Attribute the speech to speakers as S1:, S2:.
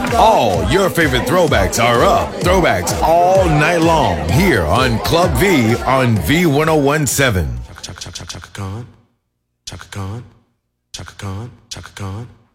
S1: All your favorite throwbacks are up. Throwbacks all night long here on Club V on V1017.
S2: Chaka Khan, Chaka Khan, Chaka Khan, Chaka Khan.